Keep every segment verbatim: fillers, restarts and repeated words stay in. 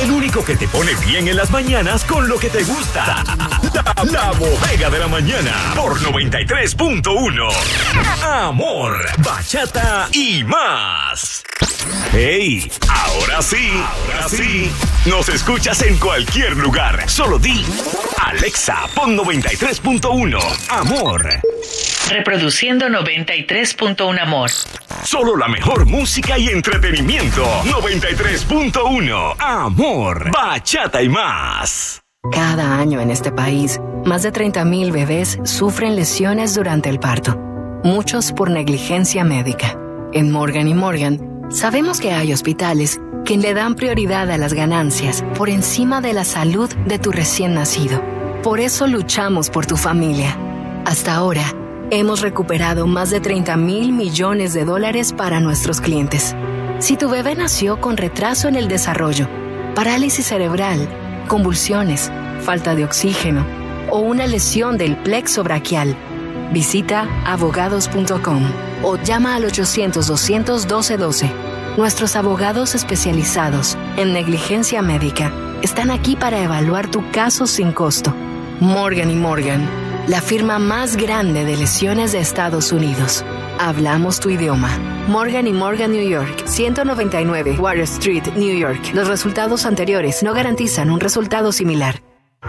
El único que te pone bien en las mañanas con lo que te gusta. La, la Bodega de la Mañana por noventa y tres punto uno. Amor, bachata y más. ¡Hey! Ahora sí, ahora sí. Nos escuchas en cualquier lugar. Solo di Alexa, pon noventa y tres punto uno. Amor. Reproduciendo noventa y tres punto uno Amor. Solo la mejor música y entretenimiento. noventa y tres punto uno. Amor, bachata y más. Cada año en este país, más de treinta mil bebés sufren lesiones durante el parto. Muchos por negligencia médica. En Morgan y Morgan, sabemos que hay hospitales que le dan prioridad a las ganancias por encima de la salud de tu recién nacido. Por eso luchamos por tu familia. Hasta ahora, hemos recuperado más de treinta mil millones de dólares para nuestros clientes. Si tu bebé nació con retraso en el desarrollo, parálisis cerebral, convulsiones, falta de oxígeno o una lesión del plexo braquial, visita abogados punto com o llama al ochocientos, doscientos, doce, doce. Nuestros abogados especializados en negligencia médica están aquí para evaluar tu caso sin costo. Morgan y Morgan, la firma más grande de lesiones de Estados Unidos. Hablamos tu idioma. Morgan y Morgan, New York, ciento noventa y nueve Water Street, New York. Los resultados anteriores no garantizan un resultado similar.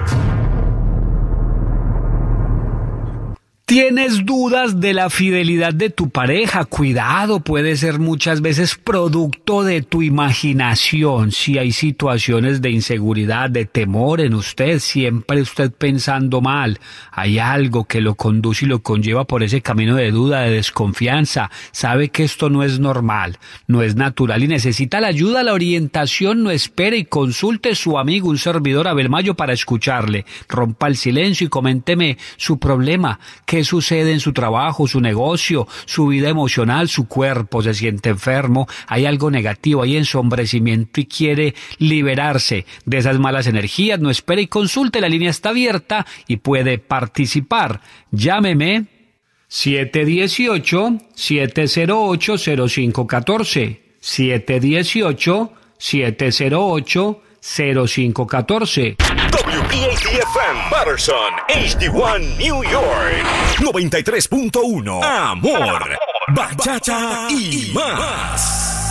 ¿Tienes dudas de la fidelidad de tu pareja? Cuidado, puede ser muchas veces producto de tu imaginación. Si hay situaciones de inseguridad, de temor en usted, siempre usted pensando mal, hay algo que lo conduce y lo conlleva por ese camino de duda, de desconfianza. Sabe que esto no es normal, no es natural y necesita la ayuda, la orientación. No espere y consulte su amigo, un servidor Abel Mayo, para escucharle. Rompa el silencio y coménteme su problema. ¿Qué sucede en su trabajo, su negocio, su vida emocional? Su cuerpo se siente enfermo, hay algo negativo, hay ensombrecimiento y quiere liberarse de esas malas energías. No espere y consulte, la línea está abierta y puede participar. Llámeme siete uno ocho, siete cero ocho, cero cinco uno cuatro, siete uno ocho, siete cero ocho, cero cinco uno cuatro. W P A T F M, Patterson, H D uno, New York. noventa y tres punto uno. Amor, bachata y más.